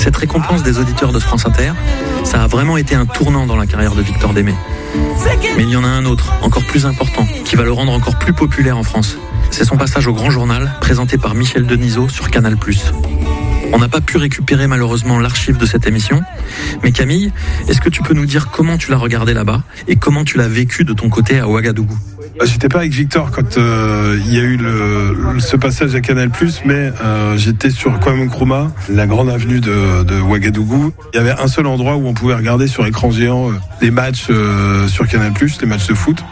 Cette récompense des auditeurs de France Inter, ça a vraiment été un tournant dans la carrière de Victor Démé. Mais il y en a un autre, encore plus important, qui va le rendre encore plus populaire en France. C'est son passage au Grand Journal, présenté par Michel Denisot sur Canal+. On n'a pas pu récupérer malheureusement l'archive de cette émission, mais Camille, est-ce que tu peux nous dire comment tu l'as regardé là-bas et comment tu l'as vécu de ton côté à Ouagadougou ? J'étais pas avec Victor quand il y a eu ce passage à Canal+, mais j'étais sur Kwame Nkrumah, la grande avenue de Ouagadougou. Il y avait un seul endroit où on pouvait regarder sur écran géant les matchs sur Canal+, les matchs de foot.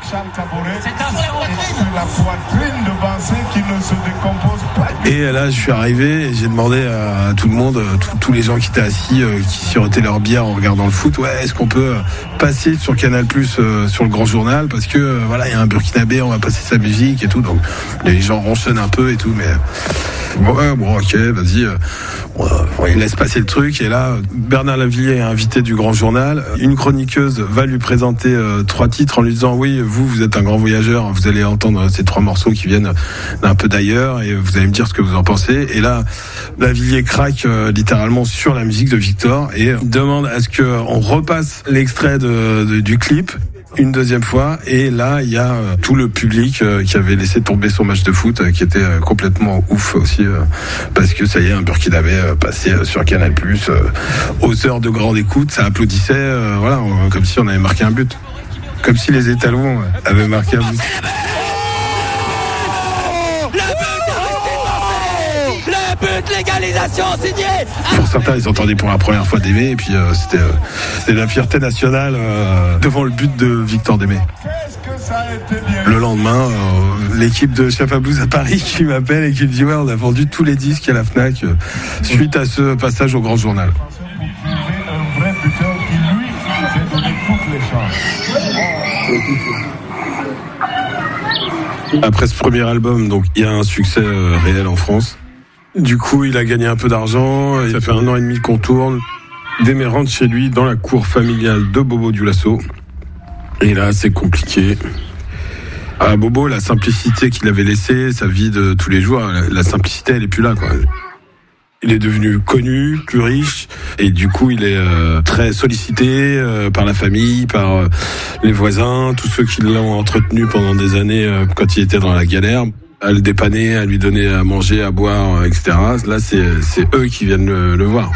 Et là, je suis arrivé et j'ai demandé à tout le monde, tous les gens qui étaient assis, qui sirotaient leur bière en regardant le foot, ouais, est-ce qu'on peut passer sur Canal+, sur le Grand Journal, parce que voilà, il y a un Burkinabé, on va passer sa musique et tout, donc les gens ronchonnent un peu et tout, mais bon, ok, vas-y, on laisse passer le truc. Et là, Bernard Lavilliers est invité du Grand Journal. Une chroniqueuse va lui présenter 3 titres en lui disant, oui, vous êtes un grand voyageur, vous allez entendre ces 3 morceaux qui viennent d'un peu d'ailleurs et vous allez me dire ce que vous en pensez. Et là, Lavilliers craque littéralement sur la musique de Victor et demande à ce qu'on repasse l'extrait du clip une deuxième fois, et là il y a tout le public qui avait laissé tomber son match de foot, qui était complètement ouf aussi, parce que ça y est, un Burkinabé passé sur Canal+, aux heures de grande écoute, ça applaudissait, voilà, comme si on avait marqué un but, comme si les étalons avaient marqué un but. Légalisation signée. Pour certains, ils entendaient pour la première fois Démé, et puis c'était la fierté nationale devant le but de Victor Démé. Le lendemain, l'équipe de Chapa Blues à Paris qui m'appelle et qui me dit, ouais, on a vendu tous les disques à la Fnac suite à ce passage au Grand Journal. Après ce premier album, donc il y a un succès réel en France. Du coup, il a gagné un peu d'argent. Ça fait 1 an et demi qu'on tourne. Démé rentre chez lui dans la cour familiale de Bobo Dioulasso. Et là, c'est compliqué. À Bobo, la simplicité qu'il avait laissée, sa vie de tous les jours, la simplicité, elle est plus là, quoi. Il est devenu connu, plus riche, et du coup, il est très sollicité par la famille, par les voisins, tous ceux qui l'ont entretenu pendant des années quand il était dans la galère. À le dépanner, à lui donner à manger, à boire, etc. Là, c'est eux qui viennent le voir.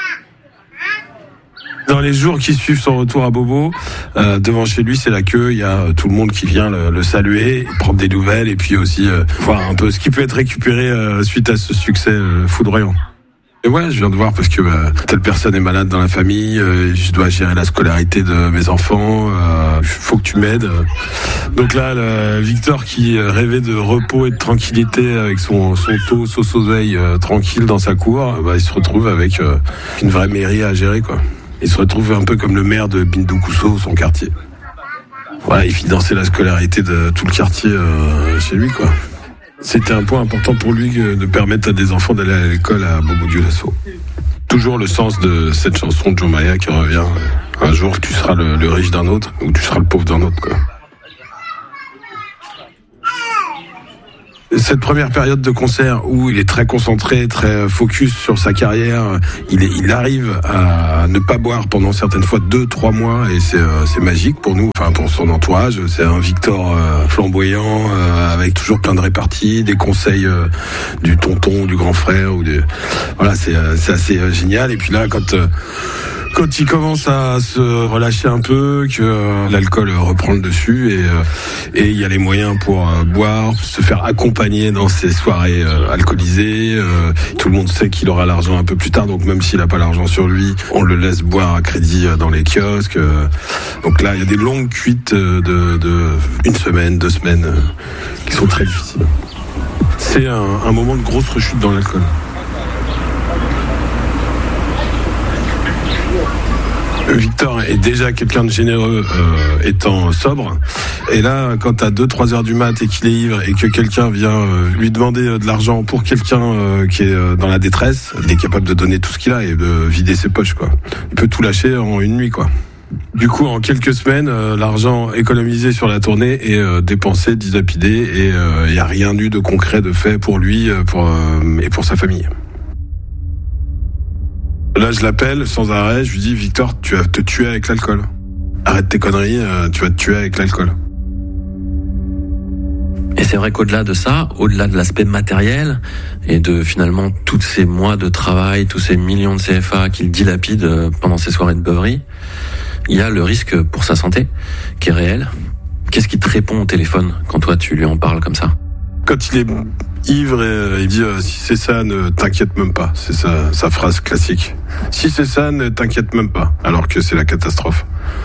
Dans les jours qui suivent son retour à Bobo, devant chez lui, c'est la queue. Il y a tout le monde qui vient le saluer, prendre des nouvelles, et puis aussi voir un peu ce qui peut être récupéré suite à ce succès foudroyant. Et ouais, je viens de voir parce que telle personne est malade dans la famille, je dois gérer la scolarité de mes enfants, faut que tu m'aides. Donc là, Victor qui rêvait de repos et de tranquillité avec son taux sauce oseille tranquille dans sa cour, il se retrouve avec une vraie mairie à gérer, quoi. Il se retrouve un peu comme le maire de Bindoukousou, son quartier. Voilà, il finançait la scolarité de tout le quartier chez lui, quoi. C'était un point important pour lui de permettre à des enfants d'aller à l'école à Bobo Dioulasso. Toujours le sens de cette chanson de Joe Maya qui revient. Un jour, tu seras le riche d'un autre, ou tu seras le pauvre d'un autre, quoi. Cette première période de concert où il est très concentré, très focus sur sa carrière, il arrive à ne pas boire pendant certaines fois 2-3 mois, et c'est magique pour nous, enfin pour son entourage. C'est un Victor flamboyant, avec toujours plein de réparties, des conseils du tonton, du grand frère, voilà, c'est assez génial. Et puis là, quand il commence à se relâcher un peu, que l'alcool reprend le dessus, et il y a les moyens pour boire, se faire accompagner dans ces soirées alcoolisées. Tout le monde sait qu'il aura l'argent un peu plus tard, donc même s'il n'a pas l'argent sur lui, on le laisse boire à crédit dans les kiosques. Donc là, il y a des longues cuites de 1 semaine, 2 semaines, qui sont très difficiles. C'est un moment de grosse rechute dans l'alcool. Victor est déjà quelqu'un de généreux étant sobre, et là quand t'as 2-3 heures du mat et qu'il est ivre et que quelqu'un vient lui demander de l'argent pour quelqu'un qui est dans la détresse, il est capable de donner tout ce qu'il a et de vider ses poches, quoi. Il peut tout lâcher en 1 nuit, quoi. Du coup, en quelques semaines, l'argent économisé sur la tournée est dépensé, dilapidé, et il n'y a rien eu de concret de fait pour lui et pour sa famille. Là, je l'appelle sans arrêt, je lui dis, Victor, tu vas te tuer avec l'alcool. Arrête tes conneries, tu vas te tuer avec l'alcool. Et c'est vrai qu'au-delà de ça, au-delà de l'aspect matériel et de finalement tous ces mois de travail, tous ces millions de CFA qu'il dilapide pendant ses soirées de beuverie, il y a le risque pour sa santé qui est réel. Qu'est-ce qui te répond au téléphone quand toi tu lui en parles comme ça ? Quand il est ivre, il dit si c'est ça, ne t'inquiète même pas. C'est sa phrase classique. Si c'est ça, ne t'inquiète même pas. Alors que c'est la catastrophe.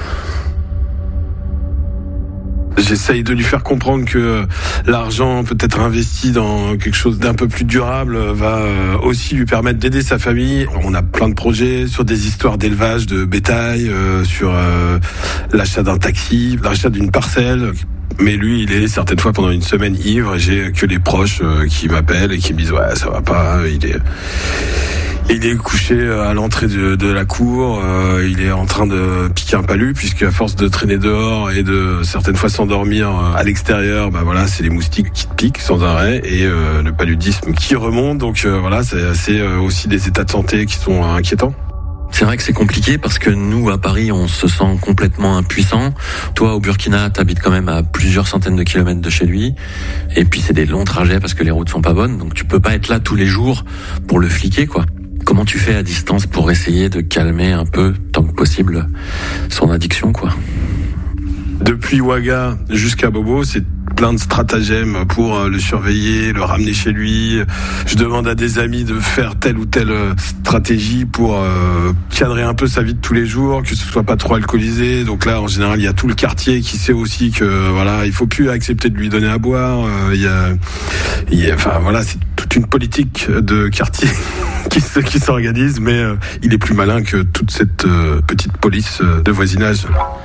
J'essaye de lui faire comprendre que l'argent peut-être investi dans quelque chose d'un peu plus durable va aussi lui permettre d'aider sa famille. On a plein de projets sur des histoires d'élevage de bétail, sur l'achat d'un taxi, l'achat d'une parcelle. Mais lui, il est certaines fois pendant une semaine ivre et j'ai que les proches qui m'appellent et qui me disent ouais, ça va pas, il est couché à l'entrée de la cour, il est en train de piquer un palu puisqu'à force de traîner dehors et de certaines fois s'endormir à l'extérieur, bah voilà, c'est les moustiques qui te piquent sans arrêt et le paludisme qui remonte. Donc voilà, c'est aussi des états de santé qui sont inquiétants. C'est vrai que c'est compliqué parce que nous, à Paris, on se sent complètement impuissant. Toi, au Burkina, t'habites quand même à plusieurs centaines de kilomètres de chez lui. Et puis, c'est des longs trajets parce que les routes sont pas bonnes. Donc, tu peux pas être là tous les jours pour le fliquer, quoi. Comment tu fais à distance pour essayer de calmer un peu, tant que possible, son addiction, quoi ? Depuis Ouaga jusqu'à Bobo, c'est plein de stratagèmes pour le surveiller, le ramener chez lui. Je demande à des amis de faire telle ou telle stratégie pour cadrer un peu sa vie de tous les jours, que ce soit pas trop alcoolisé. Donc là, en général, il y a tout le quartier qui sait aussi que voilà, il faut plus accepter de lui donner à boire. Enfin voilà, c'est toute une politique de quartier qui s'organise, mais il est plus malin que toute cette petite police de voisinage.